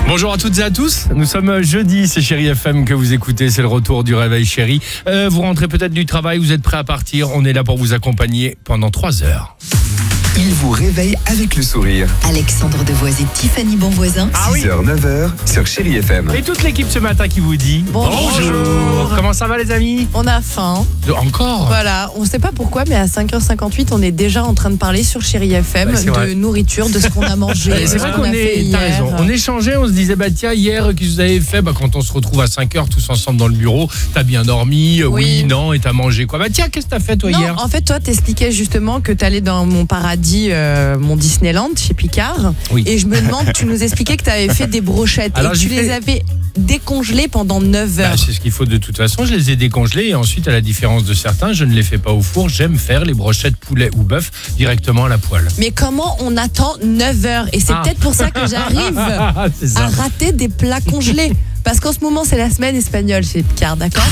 Bonjour à toutes et à tous, nous sommes jeudi, c'est Chéri FM que vous écoutez, c'est le retour du réveil Chéri. Vous rentrez peut-être du travail, vous êtes prêts à partir, on est là pour vous accompagner pendant 3 heures. Il vous réveille avec le sourire. Alexandre Devoise et Tiffany Bonvoisin. 6h, 9h sur Chéri FM. Et toute l'équipe ce matin qui vous dit Bonjour. Comment ça va les amis? On a faim. Encore? Voilà, on ne sait pas pourquoi, mais à 5h58, on est déjà en train de parler sur Chéri FM de nourriture, de ce qu'on a mangé. C'est vrai qu'on est, t'as raison. On échangeait, on se disait, tiens, hier, qu'est-ce que vous avez fait? Quand on se retrouve à 5h tous ensemble dans le bureau, t'as bien dormi? Oui, non, et t'as mangé quoi? Tiens, qu'est-ce que t'as fait toi hier? En fait, toi, t'expliquais justement que t'allais dans mon paradis, mon Disneyland, chez Picard. Oui. Et je me demande, tu nous expliquais que t'avais fait des brochettes. Alors, et tu les avais décongelées pendant 9 heures. C'est ce qu'il faut de toute façon, je les ai décongelées et ensuite, à la différence de certains, je ne les fais pas au four, j'aime faire les brochettes poulet ou bœuf directement à la poêle. Mais comment on attend 9 heures? Et c'est peut-être pour ça que j'arrive à rater des plats congelés. Parce qu'en ce moment, c'est la semaine espagnole chez Picard, d'accord?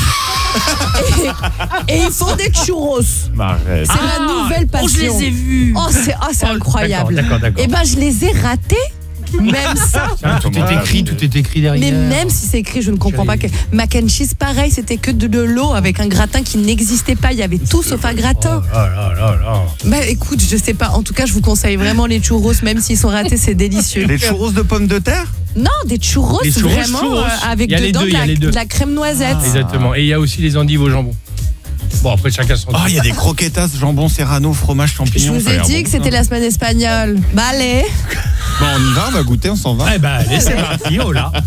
et ils font des churros. C'est la nouvelle passion. je les ai vus. C'est incroyable. D'accord. Et je les ai ratés. Même ça. Tout est écrit derrière. Mais même si c'est écrit, je ne comprends pas que mac and cheese, pareil, c'était que de l'eau avec un gratin qui n'existait pas. Il y avait tout sauf un gratin. Écoute, je sais pas. En tout cas, je vous conseille vraiment les churros, même s'ils sont ratés, c'est délicieux. Les churros de pommes de terre? Non, des churros, vraiment avec dedans de la crème noisette. Exactement. Et il y a aussi les endives au jambon. Bon, après, chacun son il y a des croquetas, jambon serrano, fromage, champignons. Je vous ai dit que c'était la semaine espagnole. Allez. On y va, on va goûter, on s'en va. Allez, c'est parti, oh là.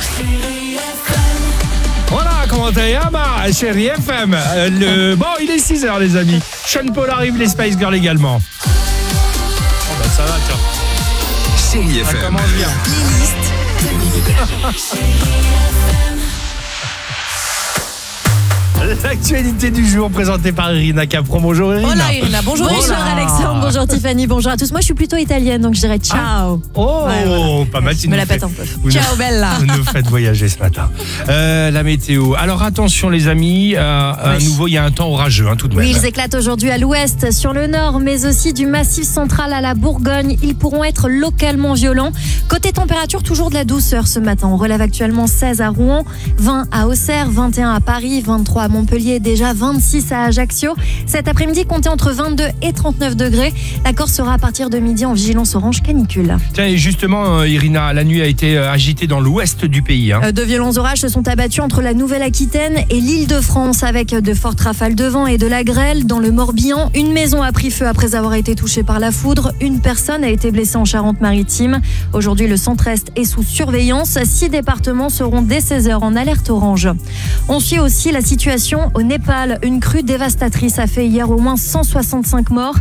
Voilà, comment t'es, Chéri FM. Il est 6h, les amis. Sean Paul arrive, les Spice Girls également. Ça va, tiens. Chéri FM. Ça commence bien. L'actualité du jour présentée par Irina Capron. Bonjour Irina. Hola Irina, bonjour. Bonjour Alexandre, bonjour Tiffany, bonjour à tous. Moi je suis plutôt italienne donc je dirais ciao. Pas mal. Je me la pète un peu. Ciao bella. Vous nous faites voyager ce matin. La météo. Alors attention les amis, à nouveau il y a un temps orageux tout de même. Oui, ils éclatent aujourd'hui à l'ouest, sur le nord, mais aussi du massif central à la Bourgogne. Ils pourront être localement violents. Côté température, toujours de la douceur ce matin. On relève actuellement 16 à Rouen, 20 à Auxerre, 21 à Paris, 23 à Montpellier, déjà 26 à Ajaccio. Cet après-midi, comptez entre 22 et 39 degrés. La Corse sera à partir de midi en vigilance orange canicule. Tiens, et justement, Irina, la nuit a été agitée dans l'ouest du pays. De violents orages se sont abattus entre la Nouvelle-Aquitaine et l'Île-de-France avec de fortes rafales de vent et de la grêle. Dans le Morbihan, une maison a pris feu après avoir été touchée par la foudre. Une personne a été blessée en Charente-Maritime. Aujourd'hui, le centre-est est sous surveillance. 6 départements seront dès 16h en alerte orange. On suit aussi la situation au Népal. Une crue dévastatrice a fait hier au moins 165 morts.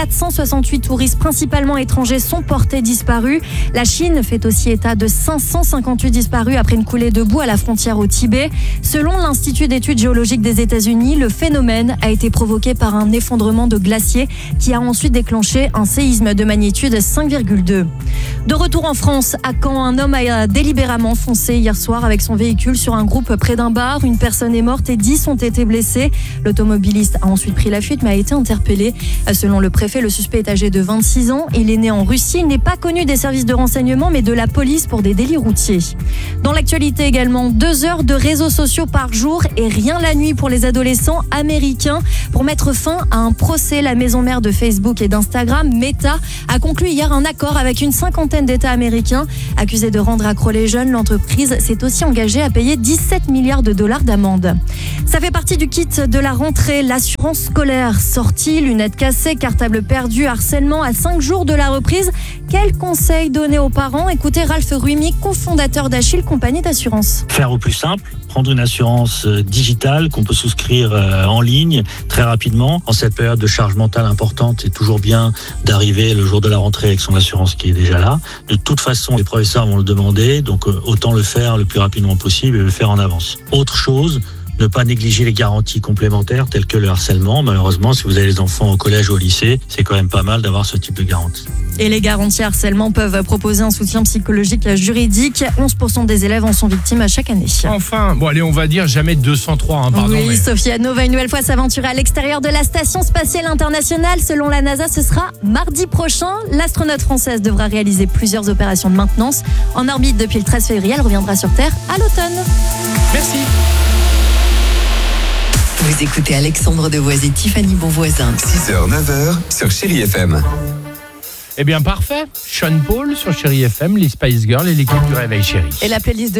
468 touristes, principalement étrangers, sont portés disparus. La Chine fait aussi état de 558 disparus après une coulée de boue à la frontière au Tibet. Selon l'Institut d'études géologiques des États-Unis, le phénomène a été provoqué par un effondrement de glacier qui a ensuite déclenché un séisme de magnitude 5,2. De retour en France, à Caen, un homme a délibérément foncé hier soir avec son véhicule sur un groupe près d'un bar. Une personne est morte et 10 ont été blessés. L'automobiliste a ensuite pris la fuite mais a été interpellé. Selon le préfet, le suspect est âgé de 26 ans. Il est né en Russie. Il n'est pas connu des services de renseignement mais de la police pour des délits routiers. Dans l'actualité également, 2 heures de réseaux sociaux par jour et rien la nuit pour les adolescents américains. Pour mettre fin à un procès, la maison mère de Facebook et d'Instagram, Meta, a conclu hier un accord avec une cinquantaine d'États américains. Accusée de rendre accro les jeunes, l'entreprise s'est aussi engagée à payer 17 milliards de dollars d'amende. Ça fait partie du kit de la rentrée, l'assurance scolaire. Sortie, lunettes cassées, cartable perdu, harcèlement à 5 jours de la reprise. Quels conseils donner aux parents? Écoutez Ralph Ruimi, cofondateur d'Achille, compagnie d'assurance. Faire au plus simple, prendre une assurance digitale qu'on peut souscrire en ligne très rapidement. En cette période de charge mentale importante, c'est toujours bien d'arriver le jour de la rentrée avec son assurance qui est déjà là. De toute façon, les professeurs vont le demander, donc autant le faire le plus rapidement possible et le faire en avance. Autre chose, Ne pas négliger les garanties complémentaires telles que le harcèlement. Malheureusement, si vous avez des enfants au collège ou au lycée, c'est quand même pas mal d'avoir ce type de garantie. Et les garanties harcèlement peuvent proposer un soutien psychologique juridique. 11% des élèves en sont victimes à chaque année. Enfin, bon allez, on va dire jamais 203, hein, pardon. Oui, mais... Sofiano va une nouvelle fois s'aventurer à l'extérieur de la Station Spatiale Internationale. Selon la NASA, ce sera mardi prochain. L'astronaute française devra réaliser plusieurs opérations de maintenance. En orbite depuis le 13 février, elle reviendra sur Terre à l'automne. Merci. Vous écoutez Alexandre Devoise et Tiffany Bonvoisin. 6h, 9h sur Chérie FM. Eh bien parfait. Sean Paul sur Chérie FM, les Spice Girls et l'équipe du Réveil Chérie. Et la playlist de